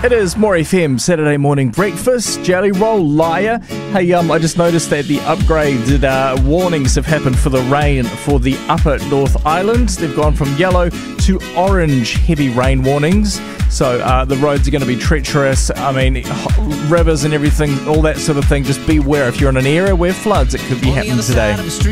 It is More FM Saturday morning breakfast. Jelly Roll, Liar. Hey, I just noticed that the upgraded warnings have happened for the rain for the upper North Island. They've gone from yellow to orange heavy rain warnings. So the roads are going to be treacherous. I mean, rivers and everything, all that sort of thing. Just beware if you're in an area where floods, it could be happening today.